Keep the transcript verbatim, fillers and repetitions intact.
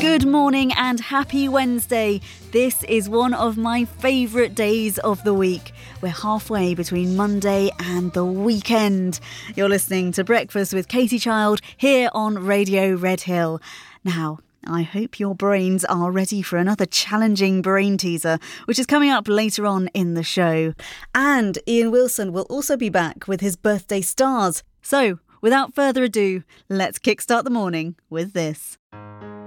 Good morning and happy Wednesday. This is one of my favourite days of the week. We're halfway between Monday and the weekend. You're listening to Breakfast with Katie Child here on Radio Red Hill. Now, I hope your brains are ready for another challenging brain teaser, which is coming up later on in the show. And Ian Wilson will also be back with his birthday stars. So, without further ado, let's kickstart the morning with this.